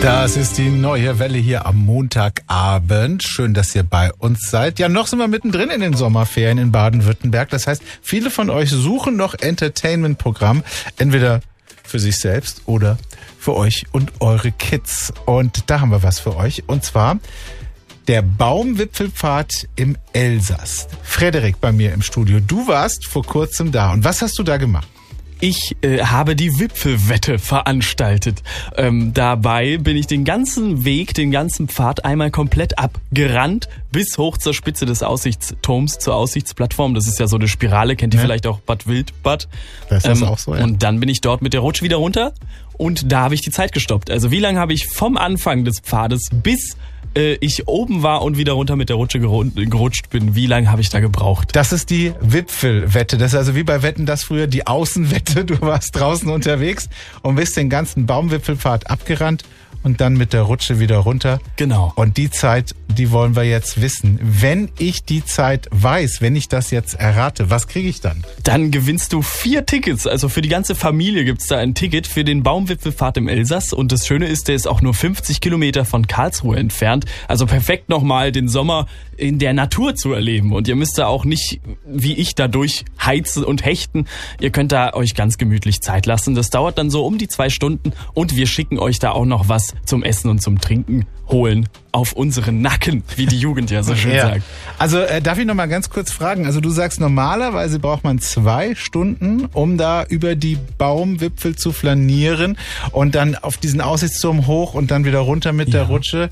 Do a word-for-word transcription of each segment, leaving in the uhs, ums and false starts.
Das ist die neue Welle hier am Montagabend. Schön, dass ihr bei uns seid. Ja, noch sind wir mittendrin in den Sommerferien in Baden-Württemberg. Das heißt, viele von euch suchen noch Entertainment-Programm, entweder für sich selbst oder für euch und eure Kids. Und da haben wir was für euch. Und zwar der Baumwipfelpfad im Elsass. Frederik bei mir im Studio. Du warst vor kurzem da. Und was hast du da gemacht? Ich äh, habe die Wipfelwette veranstaltet. Ähm, dabei bin ich den ganzen Weg, den ganzen Pfad einmal komplett abgerannt, bis hoch zur Spitze des Aussichtsturms, zur Aussichtsplattform. Das ist ja so eine Spirale, kennt ihr ja vielleicht auch Bad Wildbad. Das ist ähm, auch so, ja. Und dann bin ich dort mit der Rutsche wieder runter und da habe ich die Zeit gestoppt. Also wie lange habe ich vom Anfang des Pfades bis ich oben war und wieder runter mit der Rutsche gerutscht bin. Wie lange habe ich da gebraucht? Das ist die Wipfelwette. Das ist also wie bei Wetten, das früher die Außenwette. Du warst draußen unterwegs und bist den ganzen Baumwipfelpfad abgerannt und dann mit der Rutsche wieder runter. Genau. Und die Zeit, die wollen wir jetzt wissen. Wenn ich die Zeit weiß, wenn ich das jetzt errate, was kriege ich dann? Dann gewinnst du vier Tickets. Also für die ganze Familie gibt's da ein Ticket für den Baumwipfelpfad im Elsass. Und das Schöne ist, der ist auch nur fünfzig Kilometer von Karlsruhe entfernt. Also perfekt nochmal den Sommer in der Natur zu erleben. Und ihr müsst da auch nicht, wie ich, dadurch heizen und hechten. Ihr könnt da euch ganz gemütlich Zeit lassen. Das dauert dann so um die zwei Stunden. Und wir schicken euch da auch noch was zum Essen und zum Trinken holen auf unseren Nacken, wie die Jugend ja so schön ja. sagt. Also äh, darf ich noch mal ganz kurz fragen, also du sagst, normalerweise braucht man zwei Stunden, um da über die Baumwipfel zu flanieren und dann auf diesen Aussichtsturm hoch und dann wieder runter mit ja. der Rutsche.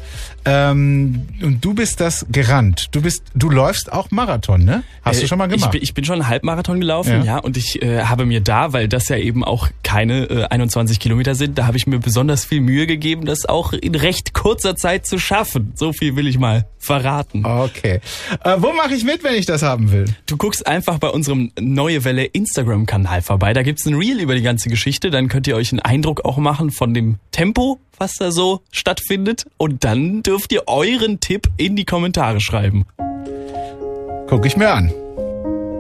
Ähm, und du bist das gerannt. Du bist, du läufst auch Marathon, ne? Hast äh, du schon mal gemacht? Ich bin, ich bin schon einen Halbmarathon gelaufen, ja, ja und ich äh, habe mir da, weil das ja eben auch keine äh, einundzwanzig Kilometer sind, da habe ich mir besonders viel Mühe gegeben, das auch in recht kurzer Zeit zu schaffen. So viel will ich mal verraten. Okay. Äh, wo mache ich mit, wenn ich das haben will? Du guckst einfach bei unserem Neue Welle Instagram-Kanal vorbei. Da gibt's ein Reel über die ganze Geschichte. Dann könnt ihr euch einen Eindruck auch machen von dem Tempo, was da so stattfindet. Und dann dürft ihr euren Tipp in die Kommentare schreiben. Guck ich mir an.